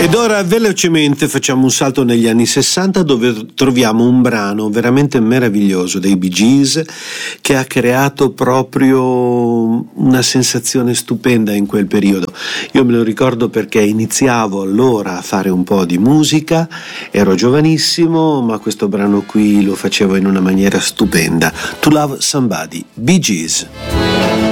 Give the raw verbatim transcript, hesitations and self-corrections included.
Ed ora velocemente facciamo un salto negli anni sessanta, dove troviamo un brano veramente meraviglioso dei Bee Gees che ha creato proprio una sensazione stupenda in quel periodo. Io me lo ricordo perché iniziavo allora a fare un po' di musica, ero giovanissimo, ma questo brano qui lo facevo in una maniera stupenda. To Love Somebody, Bee Gees.